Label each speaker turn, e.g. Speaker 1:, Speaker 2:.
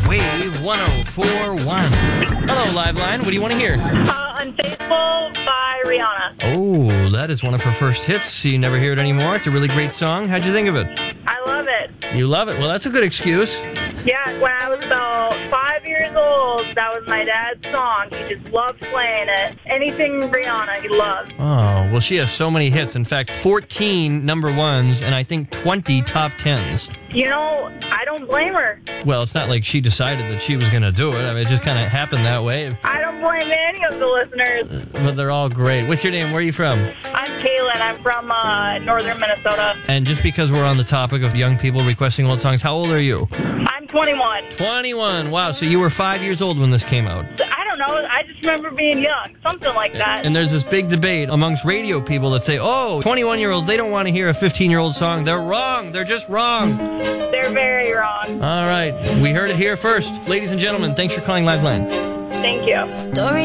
Speaker 1: Wave 104.1. Hello, Liveline. What do you want to hear?
Speaker 2: Unfaithful by Rihanna.
Speaker 1: Oh, that is one of her first hits. So you never hear it anymore. It's a really great song. How'd you think of it?
Speaker 2: I love it.
Speaker 1: You love it. Well, that's a good excuse.
Speaker 2: Yeah, when I was about 5 years old, that was my dad's song. He just loved playing it. Anything Rihanna, he loved.
Speaker 1: Oh, well, she has so many hits. In fact, 14 number ones and I think 20 top 10s.
Speaker 2: You know, I don't blame her.
Speaker 1: Well, it's not like she decided that she was going to do it. I mean, it just kind of happened that way.
Speaker 2: I don't blame any of the listeners.
Speaker 1: But they're all great. What's your name? Where are you from?
Speaker 2: I'm Kaylin. I'm from northern Minnesota.
Speaker 1: And just because we're on the topic of young people requesting old songs, how old are you?
Speaker 2: I'm 21.
Speaker 1: 21. Wow. So you were 5 years old when this came out.
Speaker 2: I don't know. I just remember being young. Something like that.
Speaker 1: And there's this big debate amongst radio people that say, oh, 21-year-olds, they don't want to hear a 15-year-old song. They're wrong. They're just wrong.
Speaker 2: They're very wrong.
Speaker 1: All right. We heard it here first. Ladies and gentlemen, thanks for calling Liveline.
Speaker 2: Thank you.
Speaker 3: Story